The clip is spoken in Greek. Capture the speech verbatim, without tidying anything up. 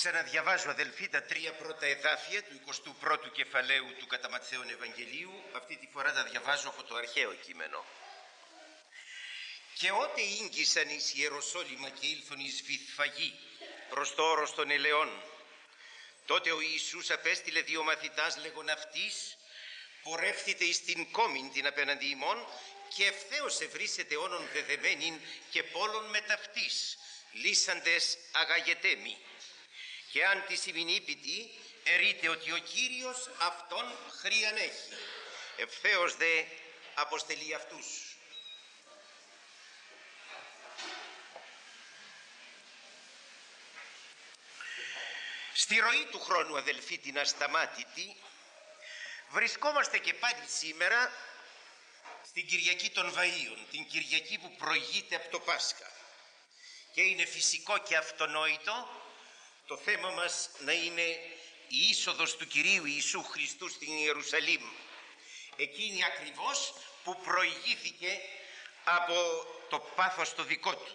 Ξαναδιαβάζω, αδελφοί, τα τρία πρώτα εδάφια του εικοστού πρώτου κεφαλαίου του κατά Ματθαίον Ευαγγελίου. Αυτή τη φορά τα διαβάζω από το αρχαίο κείμενο. «Και ότε ήγγισαν εις Ιεροσόλυμα και ήλθον εις Βηθφαγή προς το όρος των ελαιών, τότε ο Ιησούς απέστειλε δύο μαθητάς λέγον αυτής, πορεύθητε εις την κόμην την απέναντι ημών και ευθέως ευρύσετε όνον δεδεμένην και πόλων με ταυτής, λύσαντες αγαγετέμι. Και αν τη ημινήπητη ερείτε ότι ο Κύριος αυτόν χρίαν έχει. Ευθέως δε αποστελεί αυτούς». Στη ροή του χρόνου, αδελφοί, την ασταμάτητη, βρισκόμαστε και πάλι σήμερα στην Κυριακή των Βαΐων, την Κυριακή που προηγείται από το Πάσχα. Και είναι φυσικό και αυτονόητο το θέμα μας να είναι η είσοδος του Κυρίου Ιησού Χριστού στην Ιερουσαλήμ. Εκείνη ακριβώς που προηγήθηκε από το πάθος το δικό του.